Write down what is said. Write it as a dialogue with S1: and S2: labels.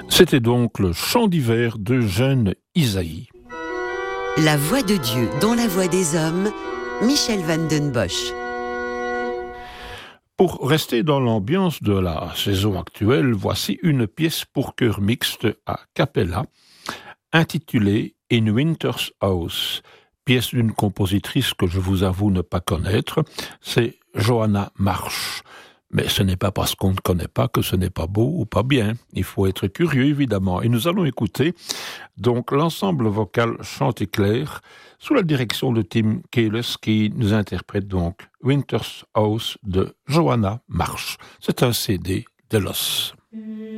S1: C'était donc le chant d'hiver d'Eugène Ysaÿe.
S2: La voix de Dieu dans la voix des hommes, Michel van den Bosch.
S1: Pour rester dans l'ambiance de la saison actuelle, voici une pièce pour chœur mixte a cappella, intitulée In Winter's House, pièce d'une compositrice que je vous avoue ne pas connaître, c'est Johanna Marsh. Mais ce n'est pas parce qu'on ne connaît pas que ce n'est pas beau ou pas bien. Il faut être curieux, évidemment. Et nous allons écouter donc l'ensemble vocal Chanté Clair sous la direction de Tim Keles qui nous interprète donc Winter's House de Johanna Marsh. C'est un CD de l'os.